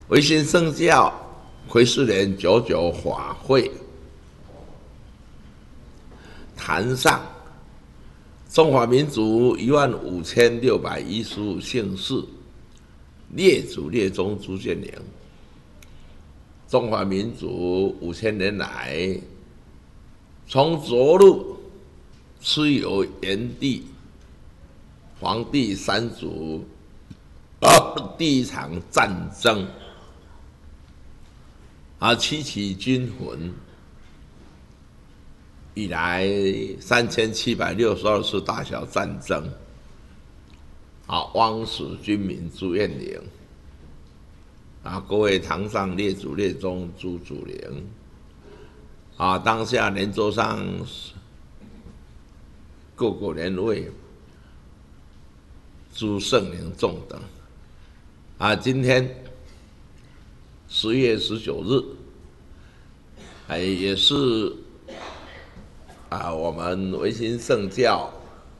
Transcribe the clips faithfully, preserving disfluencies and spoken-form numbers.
维新圣教癸巳年九九法会坛上，中华民族一万五千六百一十五姓氏，列祖列宗朱建宁。中华民族五千年来，从涿鹿、蚩尤、炎帝、黄帝三族第一场战争啊，七起军魂以来三千七百六十二次大小战争啊，枉死军民朱彦宁啊，各位堂上列祖列宗朱祖陵啊，当下连桌上各国联位朱圣宁众等啊，今天十月十九日，哎，也是啊，我们维新圣教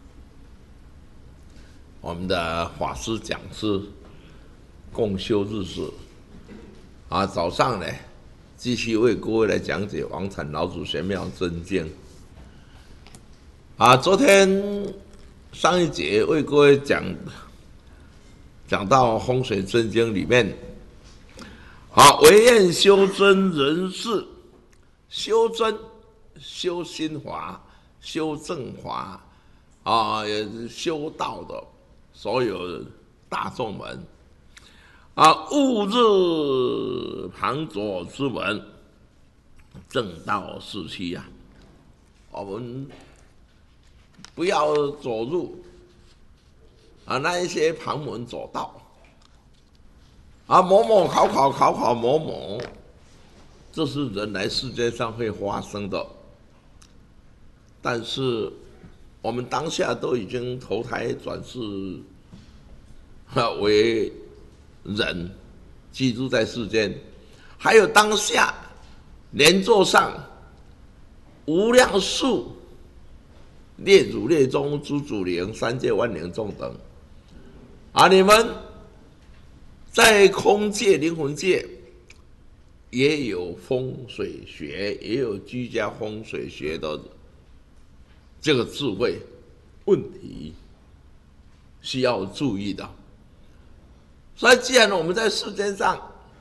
我们的法师讲师共修日子啊，早上呢继续为各位来讲解王禅老祖玄妙真经啊，昨天上一节为各位讲讲到风水真经里面，好，唯愿修真人士，修真、修心法、修正法啊，也是修道的所有大众们啊，勿日旁左之文，正道是期啊，我们不要走入啊那一些旁门左道啊，某某考考考考某某，这是人来世界上会发生的。但是我们当下都已经投胎转世啊为人，居住在世间，还有当下连座上无量数列祖列宗朱祖陵三界万灵众等啊，你们在空界灵魂界也有风水学，也有居家风水学的这个智慧问题需要注意的。所以既然我们在世间上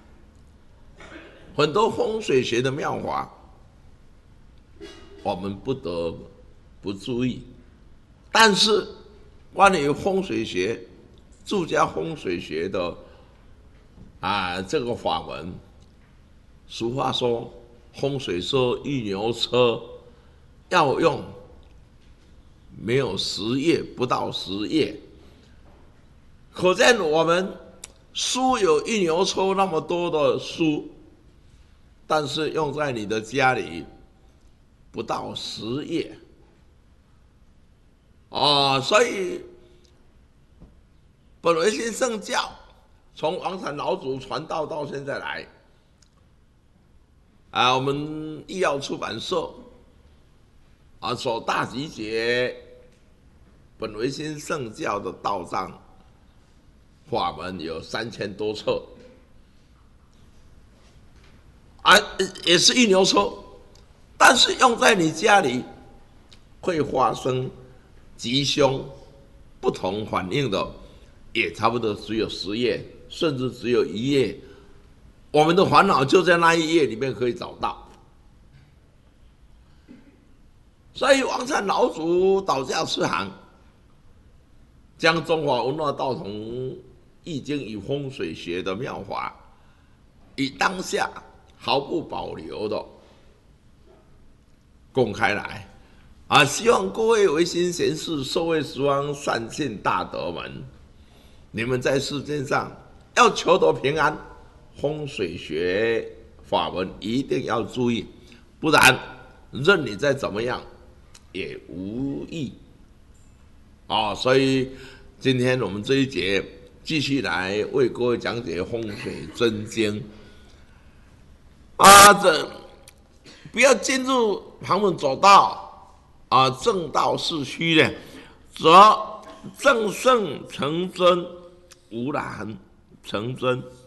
很多风水学的妙法我们不得不注意，但是关于风水学、住家风水学的啊这个法门，俗话说风水说一牛车要用没有十页，不到十页，可见我们书有一牛车那么多的书，但是用在你的家里不到十页啊，所以本维新圣教从王禅老祖传道到现在来啊，我们医药出版社啊所大集结本维新圣教的道藏法门有三千多册啊，也是一牛车，但是用在你家里会发生吉凶不同反应的，也差不多只有十页，甚至只有一页。我们的烦恼就在那一页里面可以找到。所以王禅老祖倒驾慈航，将中华文化道统易经与风水学的妙法，以当下毫不保留的公开来啊！希望各位维新贤士、社会十方善信大德们，你们在世间上要求得平安，风水学法门一定要注意，不然任你再怎么样也无益啊！所以今天我们这一节继续来为各位讲解风水真经啊，这不要进入旁门左道啊，正道是虚的，则正圣成真，无染成真。